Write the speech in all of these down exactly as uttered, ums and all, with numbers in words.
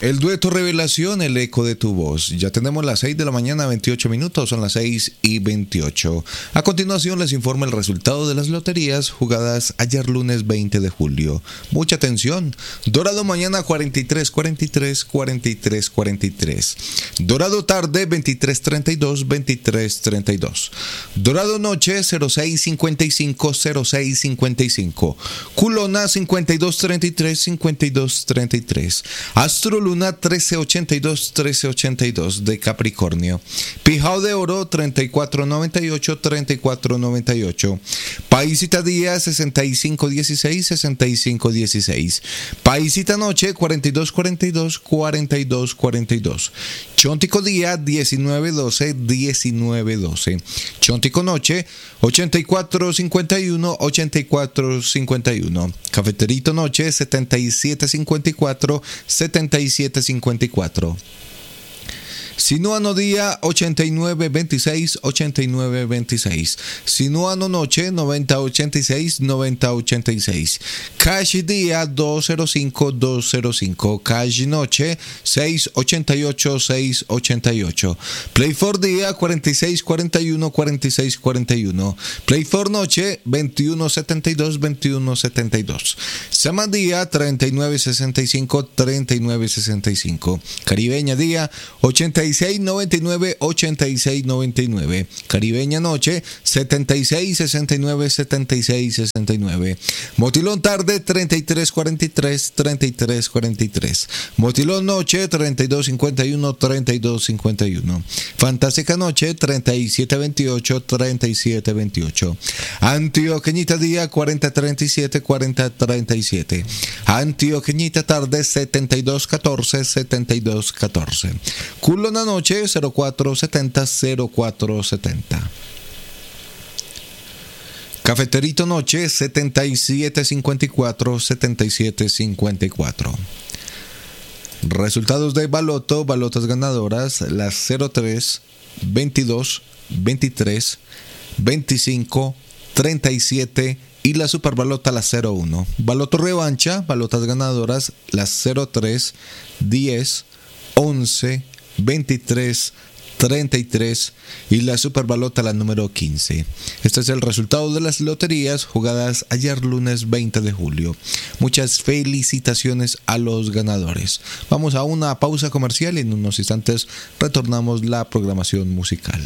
El dueto Revelación, el eco de tu voz. Ya tenemos las seis de la mañana, veintiocho minutos, son las seis y veintiocho. A continuación les informo el resultado de las loterías jugadas ayer lunes veinte de julio. Mucha atención. Dorado mañana cuarenta y tres cuarenta y tres, cuarenta y tres cuarenta y tres. Dorado tarde veintitrés treinta y dos, veintitrés treinta y dos. Dorado noche cero seis cincuenta y cinco, cero seis cincuenta y cinco. Culona cincuenta y dos treinta y tres, cincuenta y dos treinta y tres. Astro Luna trece ochenta y dos, trece ochenta y dos de Capricornio. Pijao de Oro treinta y cuatro noventa y ocho, treinta y cuatro noventa y ocho. Paisita Día sesenta y cinco dieciséis, sesenta y cinco dieciséis. Paisita Noche cuarenta y dos cuarenta y dos, cuarenta y dos cuarenta y dos. Chontico Día diecinueve doce, diecinueve doce. Chontico Noche ochenta y cuatro cincuenta y uno, ochenta y cuatro cincuenta y uno. Cafeterito Noche setenta y siete cincuenta y cuatro, setenta y siete cincuenta y cuatro. Sinuano Día ochenta y nueve veintiséis, ochenta y nueve veintiséis. Sinuano Noche noventa ochenta y seis, noventa ochenta y seis. Cash Día doscientos cinco, doscientos cinco. Cash Noche seis ochenta y ocho, seis ochenta y ocho. Play for Día cuarenta y seis cuarenta y uno, cuarenta y seis cuarenta y uno. Play for Noche veintiuno setenta y dos, veintiuno setenta y dos. Sama Día treinta y nueve sesenta y cinco, treinta y nueve sesenta y cinco. Caribeña Día ochenta y seis noventa y nueve, ochenta y seis noventa y nueve. Caribeña Noche setenta y seis sesenta y nueve, setenta y seis sesenta y nueve. Motilón Tarde treinta y tres cuarenta y tres, treinta y tres cuarenta y tres. Motilón Noche treinta y dos cincuenta y uno, treinta y dos cincuenta y uno. Fantástica Noche treinta y siete veintiocho, treinta y siete veintiocho. Antioqueñita Día cuarenta treinta y siete, cuarenta treinta y siete. Antioqueñita Tarde setenta y dos catorce, setenta y dos catorce. Culona Noche cero cuatro setenta, cero cuatro setenta. Cafeterito Noche setenta y siete cincuenta y cuatro, setenta y siete cincuenta y cuatro. Resultados de Baloto, balotas ganadoras, las cero tres, veintidós, veintitrés, veinticinco, treinta y siete y la superbalota la cero uno. Baloto Revancha, balotas ganadoras, las cero tres, diez, once, veintitrés, treinta y tres y la superbalota la número quince. Este es el resultado de las loterías jugadas ayer lunes veinte de julio. Muchas felicitaciones a los ganadores. Vamos a una pausa comercial y en unos instantes retornamos la programación musical.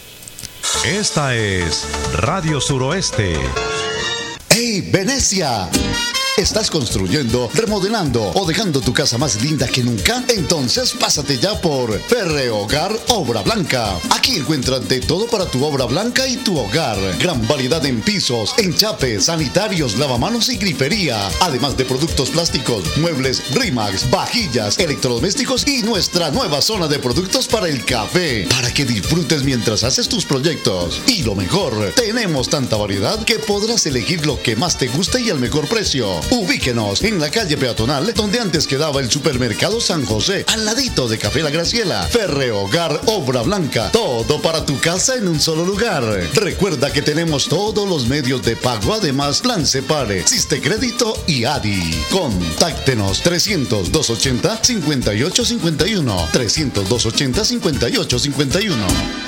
Esta es Radio Suroeste. ¡Hey, Venecia! ¿Estás construyendo, remodelando o dejando tu casa más linda que nunca? Entonces pásate ya por Ferrehogar Obra Blanca. Aquí encuentras de todo para tu obra blanca y tu hogar. Gran variedad en pisos, enchapes, sanitarios, lavamanos y grifería. Además de productos plásticos, muebles Rimax, vajillas, electrodomésticos y nuestra nueva zona de productos para el café. Para que disfrutes mientras haces tus proyectos. Y lo mejor, tenemos tanta variedad que podrás elegir lo que más te guste y al mejor precio. Ubíquenos en la calle peatonal donde antes quedaba el supermercado San José, al ladito de Café La Graciela. Ferrehogar Obra Blanca, todo para tu casa en un solo lugar. Recuerda que tenemos todos los medios de pago, además Plan Separe, Siste Crédito y A D I. Contáctenos trescientos, doscientos ochenta, cincuenta y ocho cincuenta y uno, trescientos, doscientos ochenta, cincuenta y ocho cincuenta y uno.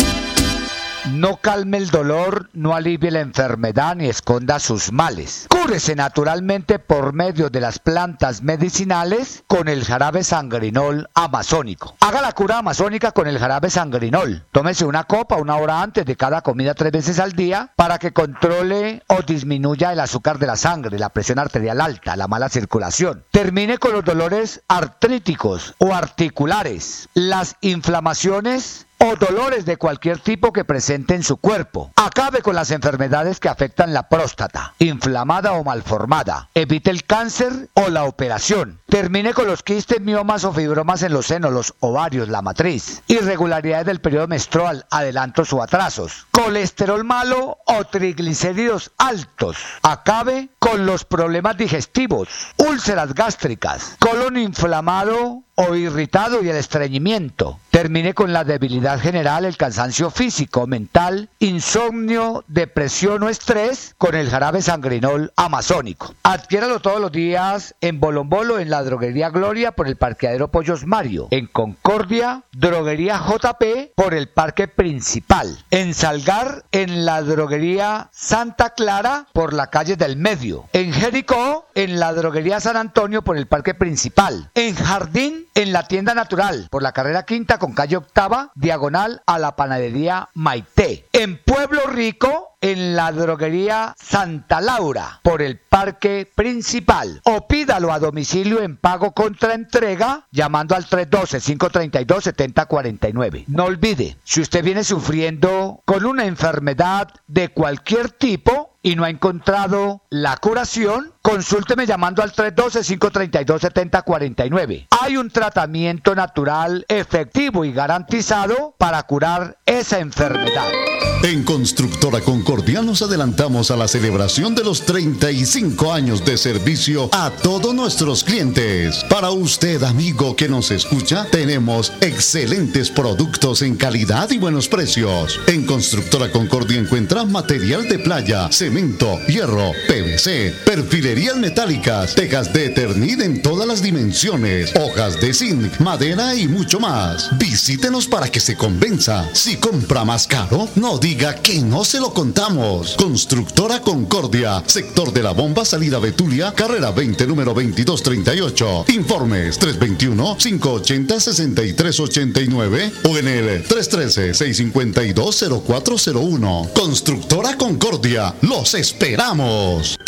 No calme el dolor, no alivie la enfermedad ni esconda sus males. Cúrese naturalmente por medio de las plantas medicinales con el jarabe sangrinol amazónico. Haga la cura amazónica con el jarabe sangrinol. Tómese una copa una hora antes de cada comida tres veces al día para que controle o disminuya el azúcar de la sangre, la presión arterial alta, la mala circulación. Termine con los dolores artríticos o articulares, las inflamaciones o dolores de cualquier tipo que presente en su cuerpo. Acabe con las enfermedades que afectan la próstata, inflamada o malformada. Evite el cáncer o la operación. Termine con los quistes, miomas o fibromas en los senos, los ovarios, la matriz. Irregularidades del periodo menstrual, adelantos o atrasos. Colesterol malo o triglicéridos altos. Acabe con los problemas digestivos, úlceras gástricas, colon inflamado o irritado y el estreñimiento. Termine con la debilidad general, el cansancio físico, mental, insomnio, depresión o estrés con el jarabe sangrinol amazónico. Adquiéralo todos los días en Bolombolo, en la droguería Gloria por el parqueadero Pollos Mario, en Concordia, droguería J P por el parque principal, en Salgar, en la droguería Santa Clara por la calle del Medio, en Jericó, en la droguería San Antonio por el parque principal, en Jardín, en la tienda Natural por la carrera quinta con calle octava, diagonal a la panadería Maite, en Pueblo Rico, en la droguería Santa Laura por el parque principal, o pídalo a domicilio en pago contra entrega llamando al tres uno dos, cinco tres dos, siete cero cuatro nueve. No olvide, si usted viene sufriendo con una enfermedad de cualquier tipo y no ha encontrado la curación, consúlteme llamando al tres uno dos, cinco tres dos, siete cero cuatro nueve. Hay un tratamiento natural efectivo y garantizado para curar esa enfermedad. En Constructora Concordia nos adelantamos a la celebración de los treinta y cinco años de servicio a todos nuestros clientes. Para usted, amigo que nos escucha, tenemos excelentes productos en calidad y buenos precios. En Constructora Concordia encuentra material de playa, cemento, hierro, P V C, perfilerías metálicas, tejas de Eternit en todas las dimensiones, hojas de zinc, madera y mucho más. Visítenos para que se convenza. Si compra más caro, no diga que no se lo contamos. Constructora Concordia, sector de la Bomba, salida Betulia, carrera veinte, número veintidós treinta y ocho. Informes tres dos uno, cinco ocho cero, seis tres ocho nueve o en el tres uno tres, seis cinco dos, cero cuatro cero uno. Constructora Concordia, los esperamos.